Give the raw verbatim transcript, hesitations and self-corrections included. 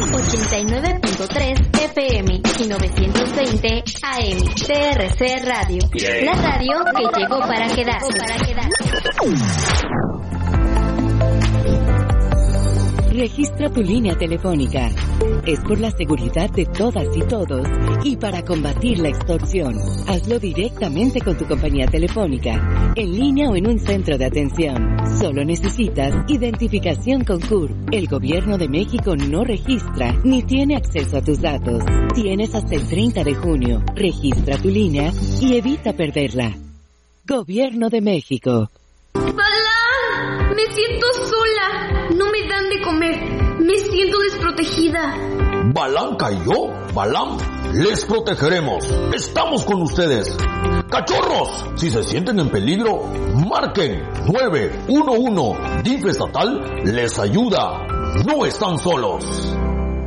ochenta y nueve punto tres F M y novecientos veinte A M. T R C Radio. La radio que llegó para quedarse. Para quedarse. Registra tu línea telefónica. Es por la seguridad de todas y todos y para combatir la extorsión. Hazlo directamente con tu compañía telefónica, en línea o en un centro de atención. Solo necesitas identificación con C U R. El Gobierno de México no registra ni tiene acceso a tus datos. Tienes hasta el treinta de junio. Registra tu línea y evita perderla. Gobierno de México. ¡Balán! Me siento sola. No me dan de comer. Me siento desprotegida. Balán cayó. Balán, les protegeremos. Estamos con ustedes. ¡Cachorros! Si se sienten en peligro, marquen nueve uno uno. D I F estatal les ayuda. No están solos.